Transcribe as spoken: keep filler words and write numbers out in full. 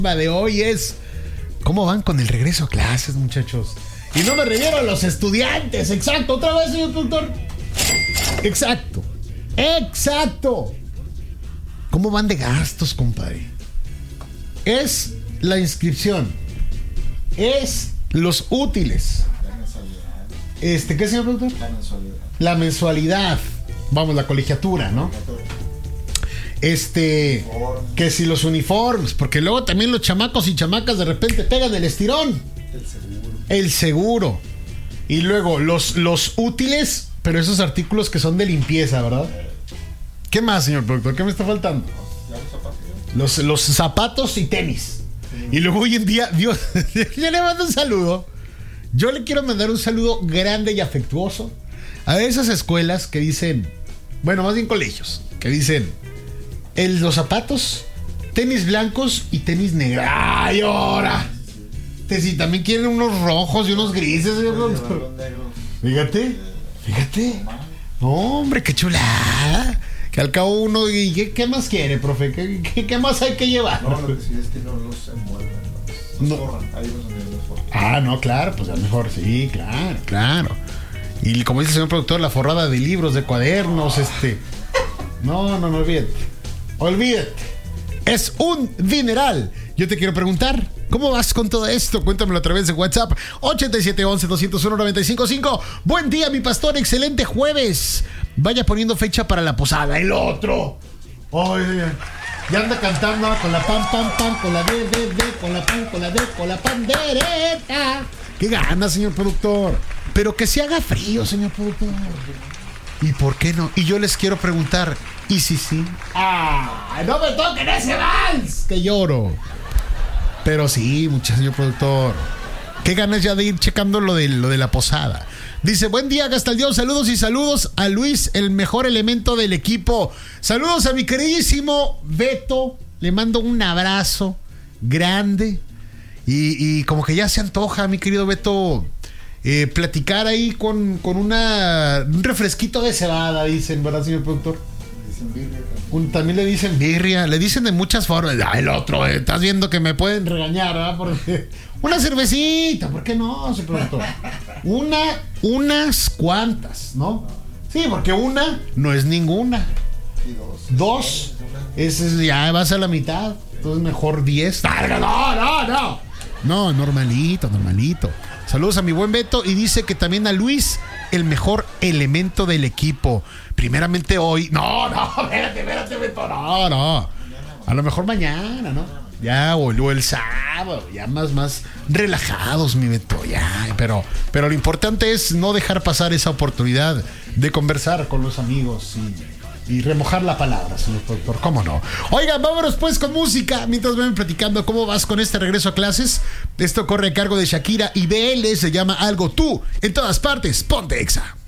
de hoy es ¿cómo van con el regreso a clases, muchachos? Y no me refiero a los estudiantes. Exacto, otra vez, señor productor. Exacto, exacto. ¿Cómo van de gastos, compadre? Es la inscripción, es los útiles. La mensualidad. Este, ¿qué, señor productor? La mensualidad. La mensualidad. Vamos, la colegiatura, ¿no? Este, que si los uniformes, porque luego también los chamacos y chamacas de repente pegan el estirón. El seguro. El seguro. Y luego los, los útiles, pero esos artículos que son de limpieza, ¿verdad? ¿Qué más, señor productor? ¿Qué me está faltando? Ya los zapatos. Los, los zapatos y tenis. Y luego hoy en día, Dios, yo le mando un saludo. Yo le quiero mandar un saludo grande y afectuoso a esas escuelas que dicen, bueno, más bien colegios, que dicen el, los zapatos, tenis blancos y tenis negros. ¡Ay, ahora! Si también quieren unos rojos y unos grises, señor productor. Fíjate, fíjate. No, hombre, qué chulada. Que al cabo uno, ¿y qué, qué más quiere, profe? ¿Qué, qué, qué más hay que llevar? No, lo que sí es que no los envuelven, los, los No. forran. Ahí los donde los forran. Ah, no, claro, pues a lo mejor sí, claro, claro. Y como dice el señor productor, la forrada de libros, de cuadernos, este. No, no, no, olvídate. Olvídate. Es un dineral. Yo te quiero preguntar, ¿cómo vas con todo esto? Cuéntamelo a través de WhatsApp ochenta y siete once doscientos uno noventa y cinco cinco. Buen día, mi pastor, excelente jueves. Vaya poniendo fecha para la posada. El otro. Oye, ya anda cantando con la pam, pam, pam, con la D, D, D, con la pam, con la D, con la pandereta. Qué ganas, señor productor. Pero que se haga frío, señor productor. ¿Y por qué no? Y yo les quiero preguntar, ¿y si sí? ¡Ah! ¡No me toquen ese vals! ¡Que lloro! Pero sí, muchacho, señor productor. Qué ganas ya de ir checando lo de, lo de la posada. Dice, buen día, Gastaldión. Saludos y saludos a Luis, el mejor elemento del equipo. Saludos a mi queridísimo Beto. Le mando un abrazo grande. Y, y como que ya se antoja, mi querido Beto, eh, platicar ahí con, con una, un refresquito de cebada, dicen, ¿verdad, señor productor? Dicen birria. Un, también le dicen birria, le dicen de muchas formas. Ah, el otro, eh, estás viendo que me pueden regañar, ¿verdad? Porque una cervecita, ¿por qué no, señor productor? Una, unas cuantas, ¿no? Sí, porque una no es ninguna. Y dos. Dos, es, es- ya vas a la mitad. Entonces mejor diez. No, no, no. No, normalito, normalito. Saludos a mi buen Beto y dice que también a Luis, el mejor elemento del equipo. Primeramente hoy. No, no, espérate, espérate, Beto. No, no. A lo mejor mañana, ¿no? Ya, o, o el sábado, ya más, más relajados, mi Beto, ya. Pero, pero lo importante es no dejar pasar esa oportunidad de conversar con los amigos y, y remojar la palabra, señor doctor. ¿Cómo no? Oigan, vámonos pues con música. Mientras ven platicando cómo vas con este regreso a clases. Esto corre a cargo de Shakira y B L. Se llama Algo Tú. En todas partes, ponte Exa.